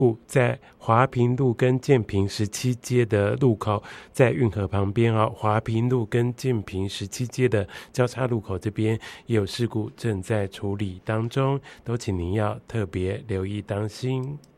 5在华平路跟建平17街的路口，在运河旁边华平路跟建平17街的交叉路口这边也有事故正在处理当中，都请您要特别留意当心。